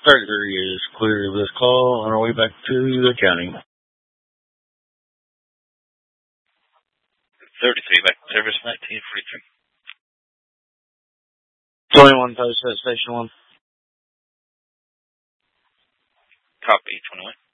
33 is clear of this call on our way back to the county. 33, back to service 1943. 21 post at station 1. Copy, 21.